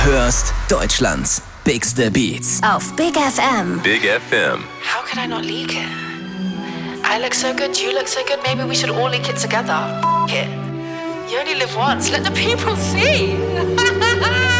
hörst Deutschlands bigste Beats auf Big FM. Big FM. How could I not leak it? I look so good, you look so good, maybe we should all leak it together. F it. You only live once, let the people see.